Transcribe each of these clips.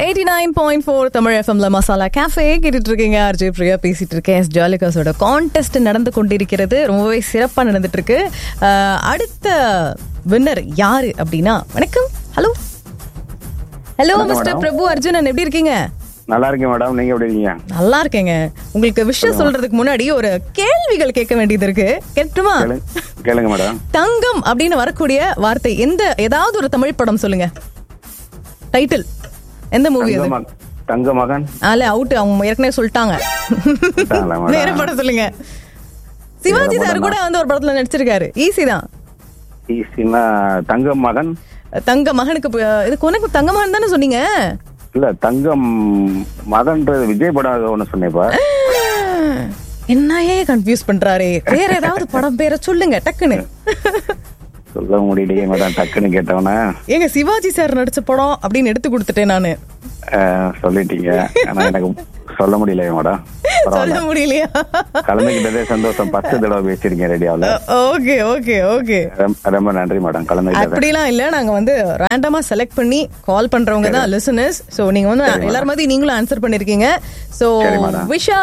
89.4 தமிழ் எஃப்எம்ல மசாலா கேஃபே கேட்டுட்டு இருக்கீங்க. ஆர்ஜே பிரியா பேசிட்டு இருக்கேன். ஜாலிகாஸோட கான்டெஸ்ட் நடந்து கொண்டிருக்கிறது. ரொம்பவே சிறப்பா நடந்துட்டு இருக்கு. அடுத்த வின்னர் யாரு அப்படின்னா, வணக்கம். ஹலோ ஹலோ மிஸ்டர் பிரபு அர்ஜுனன், எப்படி இருக்கீங்க? நல்லா இருக்கேன் மேடம், நீங்க எப்படி இருக்கீங்க? நல்லா இருக்கேங்க. உங்களுக்கு விஷயம் சொல்றதுக்கு முன்னாடி ஒரு கேள்விகள் கேட்க வேண்டியது இருக்கு. கேட்டுமா? கேளுங்க மேடம். தங்கம் அப்படின்னு வரக்கூடிய வார்த்தை ஏதாவது ஒரு தமிழ் படம் சொல்லுங்க. டைட்டில் எந்த மூவி அது? தங்க மகன். அவுட், அவங்க ஏற்கனவே சொல்லிட்டாங்க. வேற படம் சொல்லுங்க. சிவாஜி சார் கூட வந்து ஒரு படத்துல நடிச்சிருக்காரு. ஈஸி தான். ஈஸினா தங்க மகன். தங்க மகனுக்கு இது உனக்கு தங்க மகன் தானே சொன்னீங்க? இல்ல, தங்கம் மகன்றது விஜய் படம் ஒண்ணு சொன்னேப்பா. என்னையே கன்ஃபியூஸ் பண்றாரே. வேற ஏதாவது படம் பேரை சொல்லுங்க டக்குன்னு. சொல்ல முடியலையே மேடம், டக்குன்னு கேட்டவன. ஏங்க சிவாஜி சார் நடிச்ச படம் அப்படின்னு எடுத்து கொடுத்துட்டேன் நானு. சொல்லிட்டீங்க, ஆனா எனக்கு சொல்ல முடியல மேடம். சொல்ல முடியலையா? கலந்துகிட்டதே சந்தோஷம். 10 தடவை பேசிருக்கேன் ரேடியோல. ஓகே ஓகே ஓகே, ரொம்ப நன்றி மேடம். கலந்துகிட்டது அப்படிலாம் இல்ல, நாங்க வந்து ரேண்டமா செலக்ட் பண்ணி கால் பண்றவங்க தான் லிசனர்ஸ். சோ நீங்க வந்து எல்லாரும் மாதிரி நீங்களும் ஆன்சர் பண்ணிருக்கீங்க. சோ விஷா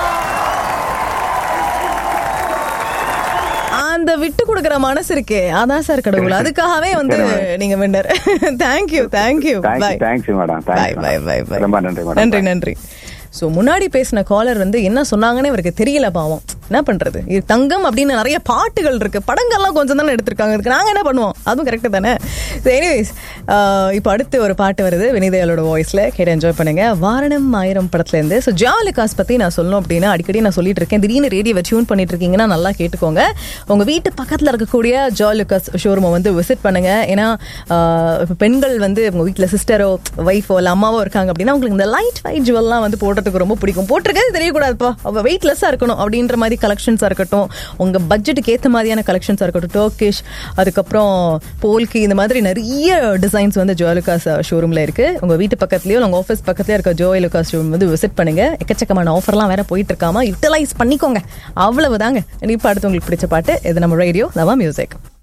அந்த விட்டு கொடுக்கற மனசு இருக்கே, அதான் சார் கடவுள். அதுக்காகவே வந்து நீங்க winner. Thank you thank you. Thank you madam. By by by by. ரொம்ப நன்றி மேடம். நன்றி நன்றி. ஸோ முன்னாடி பேசின காலர் வந்து என்ன சொன்னாங்கன்னு இவருக்கு தெரியல பாவம். என்ன பண்றது, இது தங்கம் அப்படின்னு நிறைய பாட்டுகள் இருக்கு, படங்கள்லாம் கொஞ்சம் தானே எடுத்திருக்காங்க. இதுக்கு நாங்க என்ன பண்ணுவோம்? அதுவும் கரெக்டு தானே. எனிவேஸ், இப்போ அடுத்து ஒரு பாட்டு வருது வினிதயாலோட வாய்ஸ்ல, கேட்டு என்ஜாய் பண்ணுங்க. வாரணம் ஆயிரம் படத்துல இருந்து. ஸோ ஜாலிகாஸ் பத்தி நான் சொல்லணும் அப்படின்னா அடிக்கடி நான் சொல்லிட்டு இருக்கேன். திடீர்னு ரேடியோவை டியூன் பண்ணிட்டு இருக்கீங்கன்னா நல்லா கேட்டுக்கோங்க. உங்க வீட்டு பக்கத்துல இருக்கக்கூடிய ஜாலிகாஸ் ஷோரூமை வந்து விசிட் பண்ணுங்க. ஏன்னா இப்போ பெண்கள் வந்து உங்க வீட்டுல சிஸ்டரோ ஒய்ஃபோ இல்லை அம்மாவோ இருக்காங்க அப்படின்னா உங்களுக்கு இந்த லைட் வெயிட் ஜுவல்லாம் வந்து போடுறதுக்கு ரொம்ப பிடிக்கும். போட்டிருக்கிறது தெரியக்கூடாதுப்பா, அவ வெயிட்லெஸ்ஸா இருக்கணும் அப்படின்ற மாதிரி கலெக்ஷன்ஸா இருக்கட்டும், உங்க பட்ஜெட்டுக்கு ஏற்ற மாதிரியான கலெக்ஷன்ஸா இருக்கட்டும், டர்க்கிஷ், அதுக்கப்புறம் போல்கி, இந்த மாதிரி நிறைய டிசைன்ஸ் வந்து ஜுவலுக்காஸ் ஷோரூம்ல இருக்கு. உங்க வீட்டு பக்கத்துலயோ உங்க ஆஃபீஸ் பக்கத்துலயோ இருக்க ஜுவலுக்காஸ் ஷோரூம் வந்து விசிட் பண்ணுங்க. எக்கச்சக்கமான ஆஃபர்லாம் வேற போயிட்டு இருக்காம, யூட்டிலைஸ் பண்ணிக்கோங்க. அவ்வளவுதாங்க. இப்ப அடுத்து உங்களுக்கு பிடிச்ச பாட்டு இது நம்ம ரேடியோ நவா மியூசிக்.